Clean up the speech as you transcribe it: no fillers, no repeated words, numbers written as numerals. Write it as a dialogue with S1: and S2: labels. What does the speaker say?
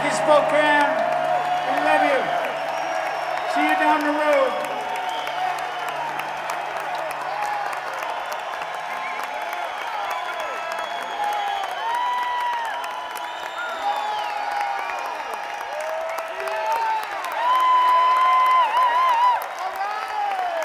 S1: Thank you, Spokane. We love you. See you down the road.